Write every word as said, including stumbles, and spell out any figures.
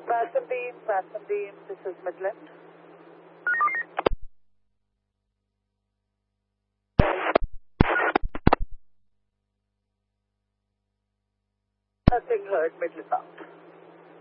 Passing beam, passing beam, this is Midland. Nothing heard, Midland out.